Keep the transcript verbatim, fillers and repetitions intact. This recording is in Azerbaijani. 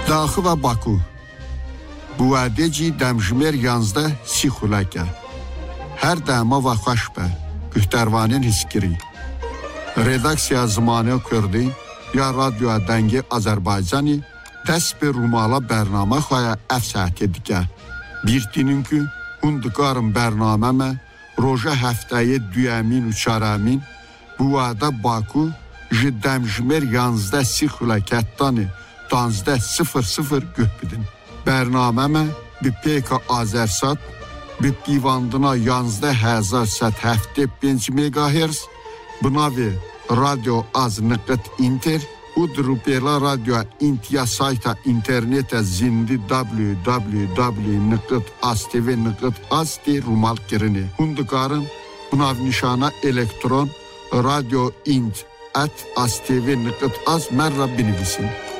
Daxı və Baku. Bu ədəci dəmjmer yanzda si xuləkə. Hər dəma və xoşbə. Gühtərvanin hiskiri. Redaksiya zamanı kurdi ya radyo dəngi Azərbaycani dəst bir rumala bərnamə xoya əfsət edikə. Bir dininkü hundukarın bərnaməmə roja həftəyi düyəmin uçaramin bu adə Baku ji dəmjmer yanzda si xuləkətdani danzda sıfır sıfır göpbidin. Bərnaməmə bi peka Azərsat bi pivandına yanzda həzar sət həftə beş megahertz bınavi radyo az nıqıt inter u drupela radyo intiya sayta internete zindi w w w nıqıt astv nıqıt asti rumal kirini. Hundukarın bunav nişana elektron radyo int at astv nıqıt az merra binivisin.